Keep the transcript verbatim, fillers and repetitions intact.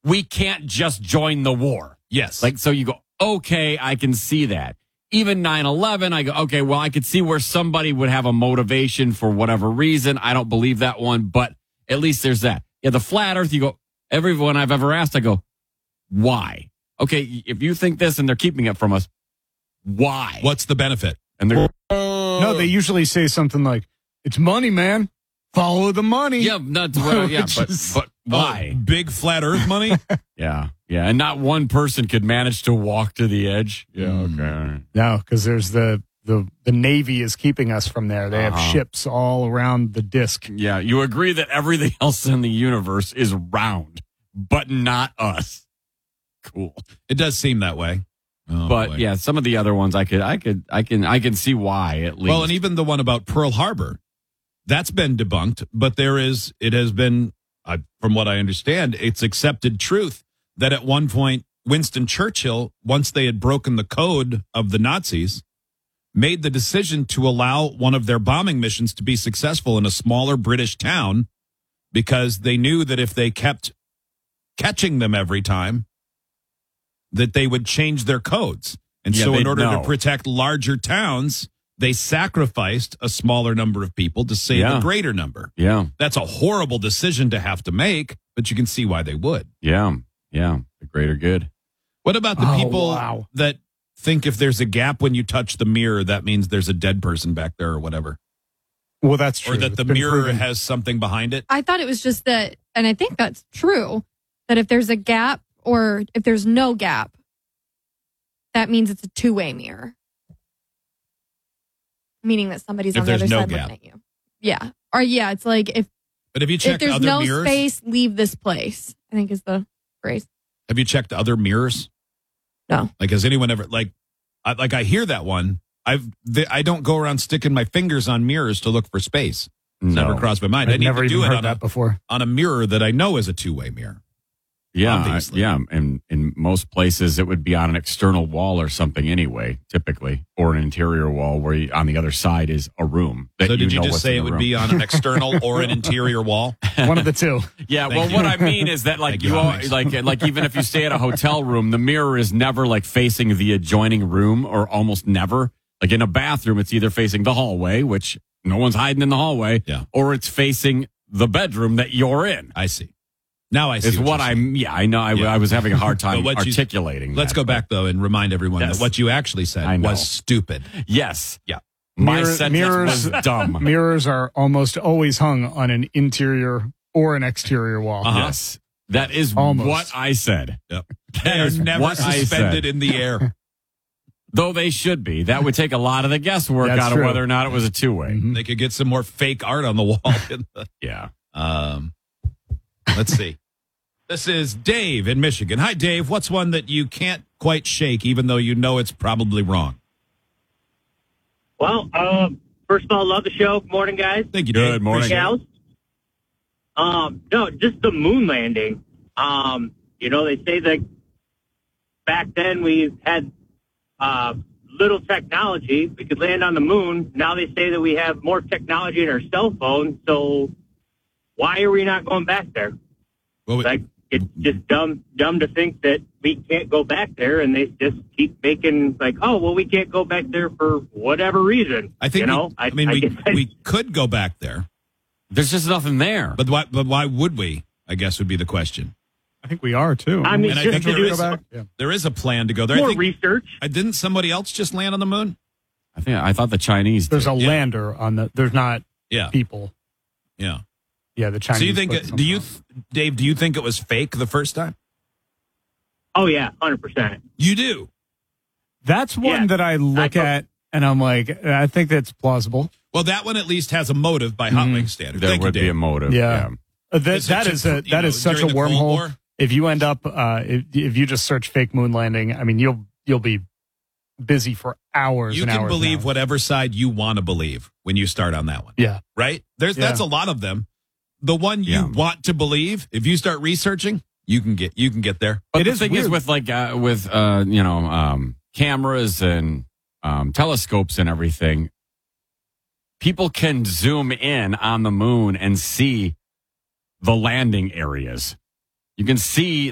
we can't just join the war. Yes. Like, so you go, okay, I can see that. Even nine eleven, I go, okay, well, I could see where somebody would have a motivation for whatever reason. I don't believe that one, but at least there's that. Yeah, the flat earth, you go, everyone I've ever asked, I go, why? Okay, if you think this and they're keeping it from us, why? What's the benefit? And they're, No, they usually say something like, it's money, man. Follow the money. yeah, not, well, yeah, but, but why? Oh, big flat earth money? Yeah, yeah, and not one person could manage to walk to the edge. Yeah, okay. No, because there's the, the the Navy is keeping us from there. They have Uh-huh. ships all around the disk. Yeah, you agree that everything else in the universe is round, but not us. Cool. It does seem that way. Oh, but boy. yeah, some of the other ones I could, I could, I can, I can see why at least. Well, and even the one about Pearl Harbor, that's been debunked. But there is, it has been, uh, from what I understand, it's accepted truth that at one point, Winston Churchill, once they had broken the code of the Nazis, made the decision to allow one of their bombing missions to be successful in a smaller British town because they knew that if they kept catching them every time, that they would change their codes. And Yeah, so in they'd order know. to protect larger towns, they sacrificed a smaller number of people to save Yeah. a greater number. yeah, That's a horrible decision to have to make, but you can see why they would. yeah, yeah, the greater good. What about the Oh, people wow. that think if there's a gap when you touch the mirror, that means there's a dead person back there or whatever? Well, that's true. Or that It's the been mirror proven. has something behind it? I thought it was just that, and I think that's true, that if there's a gap or if there's no gap, that means it's a two-way mirror. Meaning that somebody's If on the there's other no side gap. looking at you. Yeah. Or yeah, it's like if, But have you if checked there's other no mirrors? space, leave this place, I think is the phrase. Have you checked other mirrors? No. Like, has anyone ever, like, I, like I hear that one. I've, the, I don't go around sticking my fingers on mirrors to look for space. It's No. never crossed my mind. I I've need never to even do it heard on that a, before. on a mirror that I know is a two-way mirror. Yeah, I- Obviously. yeah, and in most places it would be on an external wall or something anyway, typically, or an interior wall where you, on the other side is a room. that So did you know just what's say in it the would room. be on an external or an interior wall? One of the two. Yeah, Thank well, you. what I mean is that, like, Thank you, you, all, Alex. like, like even if you stay at a hotel room, the mirror is never like facing the adjoining room, or almost never. Like in a bathroom, it's either facing the hallway, which no one's hiding in the hallway, Yeah. or it's facing the bedroom that you're in. I see. Now I see. Is what you're I'm. Yeah, I know. I, Yeah. I was having a hard time But what you- articulating. Let's that, go but back, though, and remind everyone Yes. that what you actually said I know. was stupid. Yes. Yeah. My Mirror- sentence mirrors- was dumb. Mirrors are almost always hung on an interior or an exterior wall. Uh-huh. Yes, that is Almost. what I said. Yep. That They are is never what I suspended said. in the air. Though they should be. That would take a lot of the guesswork That's out of true. whether or not it was a two-way. Mhm. They could get some more fake art on the wall. In the, Yeah. um, let's see. This is Dave in Michigan. Hi, Dave. What's one that you can't quite shake, even though you know it's probably wrong? Well, uh, first of all, love the show. Good morning, guys. Thank you, Good Dave. morning. Gals. Um, no, just the moon landing. Um, you know, they say that back then we had uh, little technology. We could land on the moon. Now they say that we have more technology in our cell phone. So why are we not going back there? Well, Like, it's just dumb, dumb to think that we can't go back there, and they just keep making like, oh, well, we can't go back there for whatever reason. I think you know. we, I, mean, we, guess I- we could go back there, There's just nothing there. but why, but why would we, I guess would be the question. I think we are too. I mean, And I just think to there do is, Go back? Yeah. there is a plan to go there. I more think, research. uh, didn't somebody else just land on the moon? I think I thought the Chinese. There's did. a Yeah. lander on the. There's not Yeah. people. Yeah. Yeah, the Chinese. So you think, put do something you, on. Dave, do you think it was fake the first time? Oh yeah, hundred percent. You do. That's one Yeah. that I look I- at and I'm like, I think that's plausible. Well, that one at least has a motive by hot wing standards. There Thank would you, be Dave. a motive. Yeah. Uh, that Is it that to- is a you that know, is such a during the Cold wormhole. War? If you end up, uh, if, if you just search fake moon landing, I mean, you'll you'll be busy for hours. You and can hours believe now. whatever side you want to believe when you start on that one, Yeah, right? There's Yeah. that's a lot of them. The one you Yeah. want to believe, if you start researching, you can get you can get there. But It the is thing is, weird. with like uh, with uh, you know um, cameras and um, telescopes and everything, people can zoom in on the moon and see the landing areas. You can see